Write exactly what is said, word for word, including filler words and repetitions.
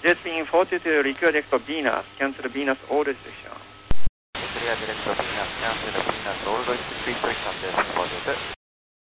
Jet being forty two, request Venus, cancel Venus all restriction. Clear direct Venus, cancel Venus all restriction, please return this for